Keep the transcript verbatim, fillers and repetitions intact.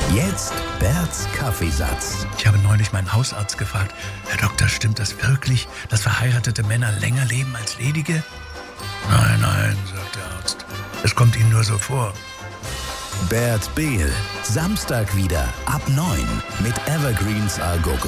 Jetzt Berts Kaffeesatz. Ich habe neulich meinen Hausarzt gefragt, Herr Doktor, stimmt das wirklich, dass verheiratete Männer länger leben als ledige? Nein, nein, sagt der Arzt. Es kommt Ihnen nur so vor. Bert Behl, Samstag wieder ab neun mit Evergreens Al Gogo.